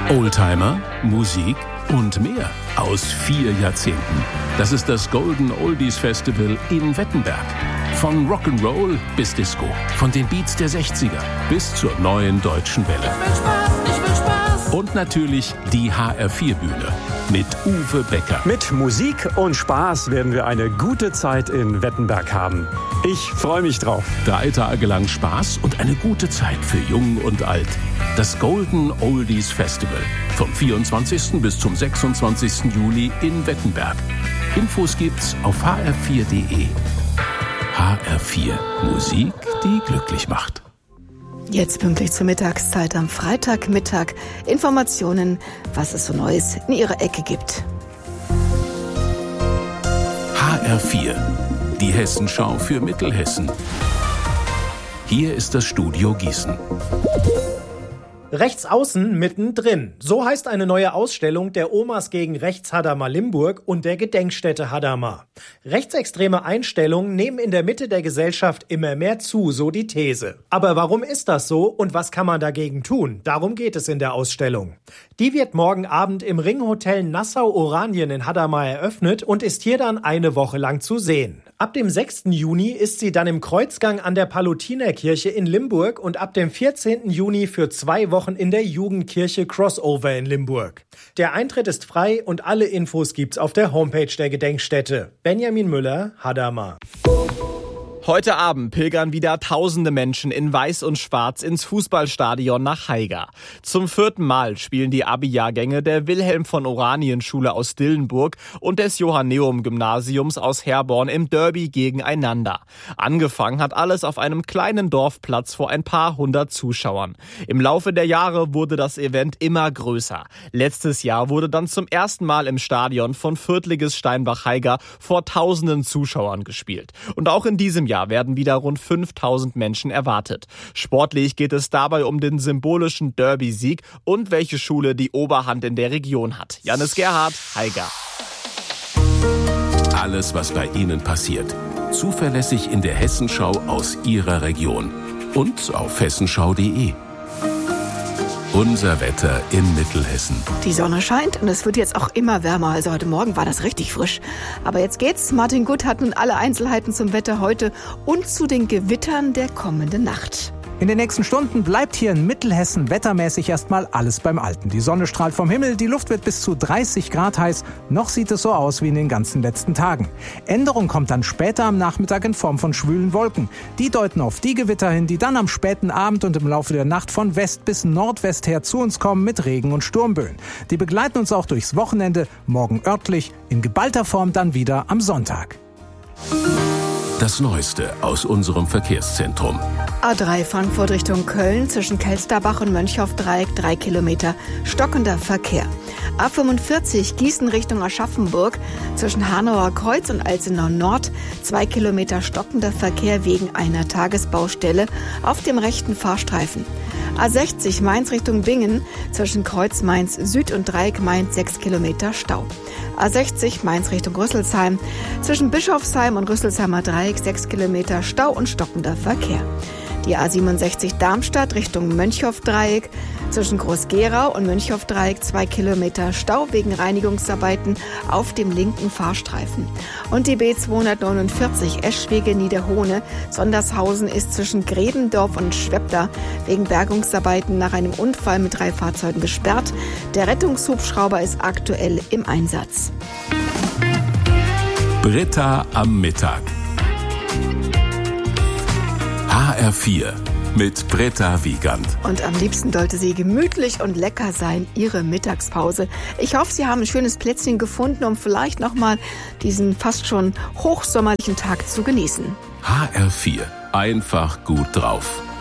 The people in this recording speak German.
Oldtimer, Musik und mehr aus 4 Jahrzehnten. Das ist das Golden Oldies Festival in Wettenberg. Von Rock'n'Roll bis Disco, von den Beats der 60er bis zur neuen deutschen Welle. Ich will Spaß. Und natürlich die HR4-Bühne mit Uwe Becker. Mit Musik und Spaß werden wir eine gute Zeit in Wettenberg haben. Ich freue mich drauf. 3 Tage lang Spaß und eine gute Zeit für Jung und Alt. Das Golden Oldies Festival vom 24. bis zum 26. Juli in Wettenberg. Infos gibt's auf hr4.de. HR4 Musik, die glücklich macht. Jetzt pünktlich zur Mittagszeit am Freitagmittag Informationen, was es so Neues in Ihrer Ecke gibt. HR4, die Hessenschau für Mittelhessen. Hier ist das Studio Gießen. Rechts außen mittendrin. So heißt eine neue Ausstellung der Omas gegen Rechts Hadamar Limburg und der Gedenkstätte Hadamar. Rechtsextreme Einstellungen nehmen in der Mitte der Gesellschaft immer mehr zu, so die These. Aber warum ist das so und was kann man dagegen tun? Darum geht es in der Ausstellung. Die wird morgen Abend im Ringhotel Nassau-Oranien in Hadamar eröffnet und ist hier dann eine Woche lang zu sehen. Ab dem 6. Juni ist sie dann im Kreuzgang an der Palutinerkirche in Limburg und ab dem 14. Juni für 2 Wochen in der Jugendkirche Crossover in Limburg. Der Eintritt ist frei und alle Infos gibt's auf der Homepage der Gedenkstätte. Benjamin Müller, Hadamar. Heute Abend pilgern wieder tausende Menschen in Weiß und Schwarz ins Fußballstadion nach Haiger. Zum 4. Mal spielen die Abi-Jahrgänge der Wilhelm-von-Oranien-Schule aus Dillenburg und des Johanneum-Gymnasiums aus Herborn im Derby gegeneinander. Angefangen hat alles auf einem kleinen Dorfplatz vor ein paar hundert Zuschauern. Im Laufe der Jahre wurde das Event immer größer. Letztes Jahr wurde dann zum ersten Mal im Stadion von Viertligist Steinbach-Haiger vor tausenden Zuschauern gespielt. Und auch in diesem Jahr werden wieder rund 5000 Menschen erwartet. Sportlich geht es dabei um den symbolischen Derby-Sieg und welche Schule die Oberhand in der Region hat. Janis Gerhardt, Haiger. Alles, was bei Ihnen passiert. Zuverlässig in der Hessenschau aus Ihrer Region. Und auf hessenschau.de. Unser Wetter in Mittelhessen. Die Sonne scheint und es wird jetzt auch immer wärmer. Also heute Morgen war das richtig frisch. Aber jetzt geht's. Martin Gutt hat nun alle Einzelheiten zum Wetter heute und zu den Gewittern der kommenden Nacht. In den nächsten Stunden bleibt hier in Mittelhessen wettermäßig erstmal alles beim Alten. Die Sonne strahlt vom Himmel, die Luft wird bis zu 30 Grad heiß. Noch sieht es so aus wie in den ganzen letzten Tagen. Änderung kommt dann später am Nachmittag in Form von schwülen Wolken. Die deuten auf die Gewitter hin, die dann am späten Abend und im Laufe der Nacht von West bis Nordwest her zu uns kommen mit Regen und Sturmböen. Die begleiten uns auch durchs Wochenende, morgen örtlich, in geballter Form dann wieder am Sonntag. Das Neueste aus unserem Verkehrszentrum. A3 Frankfurt Richtung Köln zwischen Kelsterbach und Mönchhoff-Dreieck 3 Kilometer stockender Verkehr. A45 Gießen Richtung Aschaffenburg zwischen Hanauer Kreuz und Alzenau Nord 2 Kilometer stockender Verkehr wegen einer Tagesbaustelle auf dem rechten Fahrstreifen. A60 Mainz Richtung Bingen zwischen Kreuz Mainz Süd und Dreieck Mainz 6 Kilometer Stau. A60 Mainz Richtung Rüsselsheim zwischen Bischofsheim und Rüsselsheimer Dreieck 6 Kilometer Stau und stockender Verkehr. Die A67 Darmstadt Richtung Mönchhoff-Dreieck zwischen Groß-Gerau und Mönchhoff-Dreieck 2 Kilometer Stau wegen Reinigungsarbeiten auf dem linken Fahrstreifen. Und die B249 Eschwege-Niederhohne Sondershausen ist zwischen Gredendorf und Schwebda wegen Bergungsarbeiten nach einem Unfall mit 3 Fahrzeugen gesperrt. Der Rettungshubschrauber ist aktuell im Einsatz. Britta am Mittag. HR4 mit Britta Wiegand. Und am liebsten sollte sie gemütlich und lecker sein, ihre Mittagspause. Ich hoffe, Sie haben ein schönes Plätzchen gefunden, um vielleicht nochmal diesen fast schon hochsommerlichen Tag zu genießen. HR4, einfach gut drauf.